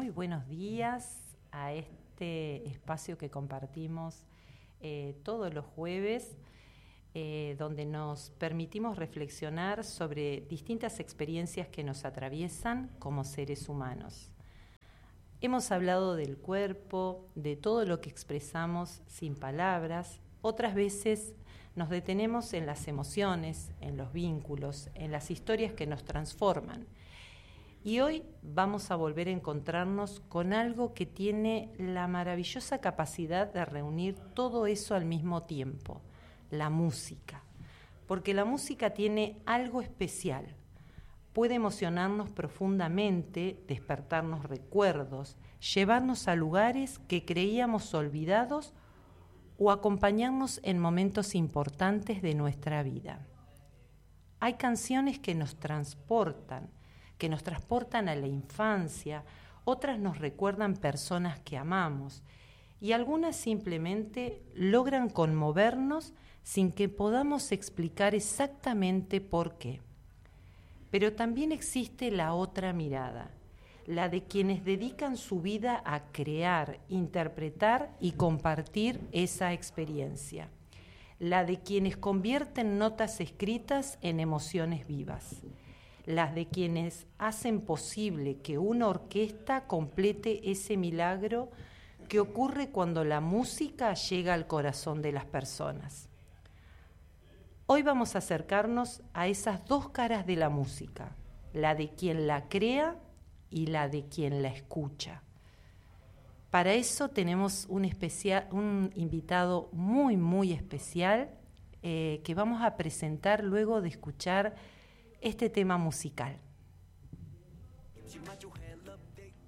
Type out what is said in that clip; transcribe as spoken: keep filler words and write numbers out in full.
Muy buenos días a este espacio que compartimos eh, todos los jueves, eh, donde nos permitimos reflexionar sobre distintas experiencias que nos atraviesan como seres humanos. Hemos hablado del cuerpo, de todo lo que expresamos sin palabras. Otras veces nos detenemos en las emociones, en los vínculos, en las historias que nos transforman. Y hoy vamos a volver a encontrarnos con algo que tiene la maravillosa capacidad de reunir todo eso al mismo tiempo, la música. Porque la música tiene algo especial. Puede emocionarnos profundamente, despertarnos recuerdos, llevarnos a lugares que creíamos olvidados o acompañarnos en momentos importantes de nuestra vida. Hay canciones que nos transportan, que nos transportan a la infancia, otras nos recuerdan personas que amamos y algunas simplemente logran conmovernos sin que podamos explicar exactamente por qué. Pero también existe la otra mirada, la de quienes dedican su vida a crear, interpretar y compartir esa experiencia, la de quienes convierten notas escritas en emociones vivas, las de quienes hacen posible que una orquesta complete ese milagro que ocurre cuando la música llega al corazón de las personas. Hoy vamos a acercarnos a esas dos caras de la música, la de quien la crea y la de quien la escucha. Para eso tenemos un, especial, un invitado muy, muy especial eh, que vamos a presentar luego de escuchar este tema musical.